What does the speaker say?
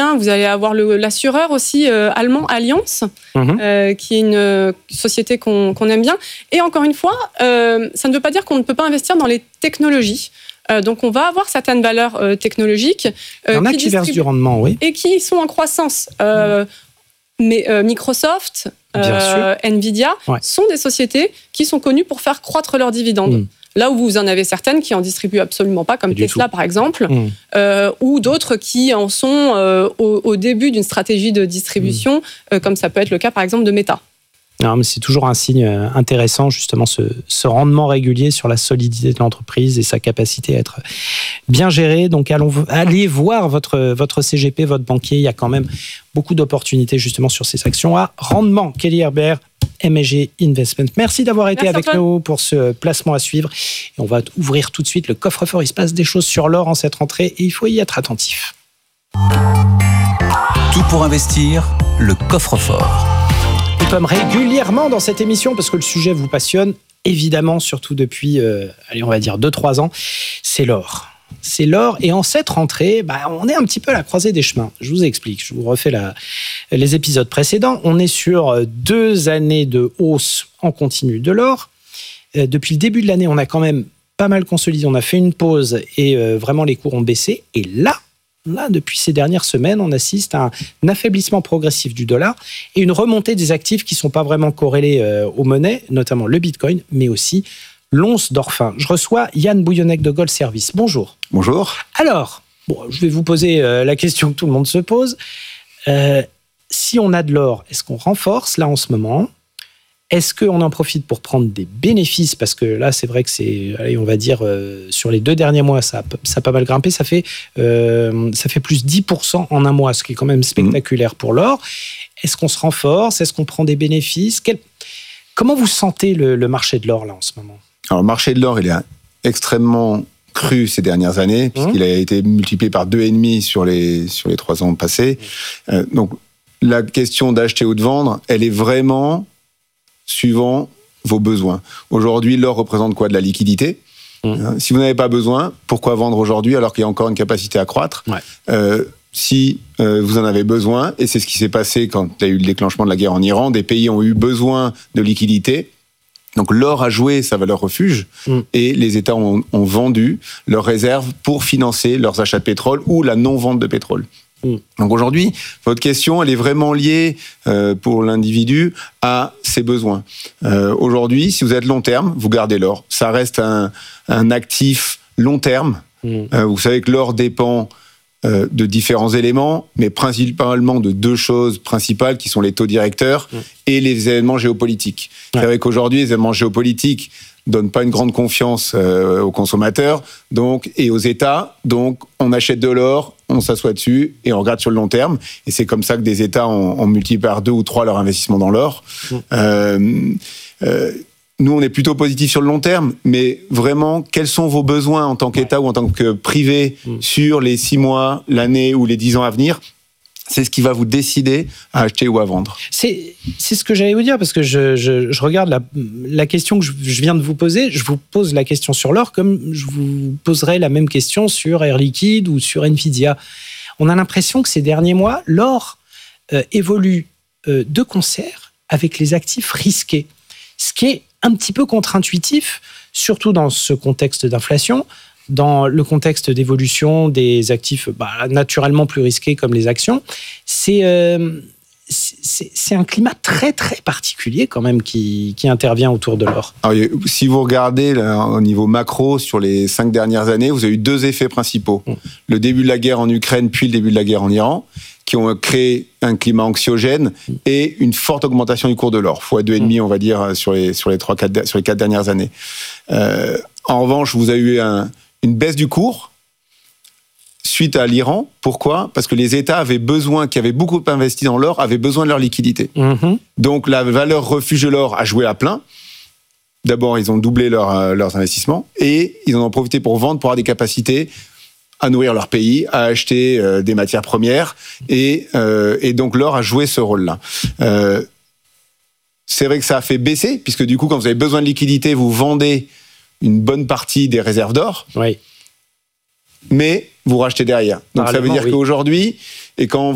Nvidia, vous allez avoir l'assureur aussi allemand Allianz, qui est une société qu'on aime bien. Et encore une fois, ça ne veut pas dire qu'on ne peut pas investir dans les technologies. Donc, on va avoir certaines valeurs technologiques. Il y en a qui versent du rendement, oui. Et qui sont en croissance. Mais Microsoft, Nvidia sont des sociétés qui sont connues pour faire croître leurs dividendes. Là où vous en avez certaines qui en distribuent absolument pas, comme Tesla par exemple, ou d'autres qui en sont au début d'une stratégie de distribution, comme ça peut être le cas par exemple de Meta. Non, mais c'est toujours un signe intéressant, justement, ce rendement régulier sur la solidité de l'entreprise et sa capacité à être bien gérée. Donc, allez voir votre CGP, votre banquier. Il y a quand même beaucoup d'opportunités, justement, sur ces actions à rendement. Kelly Herbert, M&G Investment. Merci d'avoir été avec nous pour ce placement à suivre. Et on va ouvrir tout de suite le coffre-fort. Il se passe des choses sur l'or en cette rentrée et il faut y être attentif. Tout pour investir, le coffre-fort. Comme régulièrement dans cette émission, parce que le sujet vous passionne, évidemment, surtout depuis, on va dire 2-3 ans, c'est l'or. C'est l'or, et en cette rentrée, on est un petit peu à la croisée des chemins. Je vous explique, je vous refais les épisodes précédents. On est sur 2 années de hausse en continu de l'or. Depuis le début de l'année, on a quand même pas mal consolidé, on a fait une pause, et vraiment les cours ont baissé. Et là, depuis ces dernières semaines, on assiste à un affaiblissement progressif du dollar et une remontée des actifs qui ne sont pas vraiment corrélés aux monnaies, notamment le Bitcoin, mais aussi l'once d'or fin. Je reçois Yann Bouillonnec de Gold Service. Bonjour. Bonjour. Alors, je vais vous poser la question que tout le monde se pose. Si on a de l'or, est-ce qu'on renforce là en ce moment ? Est-ce qu'on en profite pour prendre des bénéfices ? Parce que là, c'est vrai que c'est, on va dire, sur les 2 derniers mois, ça a pas mal grimpé. Ça fait plus 10% en un mois, ce qui est quand même spectaculaire pour l'or. Est-ce qu'on se renforce ? Est-ce qu'on prend des bénéfices ? Comment vous sentez le marché de l'or là en ce moment ? Alors, le marché de l'or, il est extrêmement cru ces dernières années, puisqu'il a été multiplié par 2,5 sur les 3 ans passés. Donc, la question d'acheter ou de vendre, elle est vraiment suivant vos besoins. Aujourd'hui, l'or représente quoi ? De la liquidité. Si vous n'avez pas besoin, pourquoi vendre aujourd'hui alors qu'il y a encore une capacité à croître ? Si vous en avez besoin, et c'est ce qui s'est passé quand il y a eu le déclenchement de la guerre en Iran, des pays ont eu besoin de liquidité. Donc l'or a joué sa valeur refuge et les États ont vendu leurs réserves pour financer leurs achats de pétrole ou la non-vente de pétrole. Donc aujourd'hui, votre question, elle est vraiment liée pour l'individu à ses besoins. Aujourd'hui, si vous êtes long terme, vous gardez l'or. Ça reste un actif long terme. Vous savez que l'or dépend de différents éléments, mais principalement de 2 choses principales qui sont les taux directeurs et les événements géopolitiques. C'est vrai qu'aujourd'hui, les événements géopolitiques donnent pas une grande confiance aux consommateurs et aux États. Donc, on achète de l'or, on s'assoit dessus et on regarde sur le long terme. Et c'est comme ça que des États ont multiplié par 2 ou 3 leur investissement dans l'or. Nous, on est plutôt positif sur le long terme, mais vraiment, quels sont vos besoins en tant qu'État ou en tant que privé sur les 6 mois, l'année ou les 10 ans à venir ? C'est ce qui va vous décider à acheter ou à vendre. C'est ce que j'allais vous dire, parce que je regarde la question que je viens de vous poser. Je vous pose la question sur l'or comme je vous poserais la même question sur Air Liquide ou sur Nvidia. On a l'impression que ces derniers mois, l'or évolue de concert avec les actifs risqués. Ce qui est un petit peu contre-intuitif, surtout dans ce contexte d'inflation, dans le contexte d'évolution des actifs naturellement plus risqués comme les actions. C'est un climat très très particulier quand même qui intervient autour de l'or. Alors, si vous regardez là, au niveau macro sur les 5 dernières années, vous avez eu 2 effets principaux. Le début de la guerre en Ukraine puis le début de la guerre en Iran, qui ont créé un climat anxiogène et une forte augmentation du cours de l'or, fois 2,5 on va dire sur les 4 dernières années. En revanche, vous avez eu une baisse du cours suite à l'Iran. Pourquoi ? Parce que les États qui avaient beaucoup investi dans l'or, avaient besoin de leur liquidité. Donc la valeur refuge de l'or a joué à plein. D'abord, ils ont doublé leurs investissements et ils en ont profité pour vendre, pour avoir des capacités à nourrir leur pays, à acheter des matières premières. Et donc l'or a joué ce rôle-là. C'est vrai que ça a fait baisser, puisque du coup, quand vous avez besoin de liquidité, vous vendez une bonne partie des réserves d'or. Mais vous rachetez derrière. Donc ça veut dire qu'aujourd'hui, et quand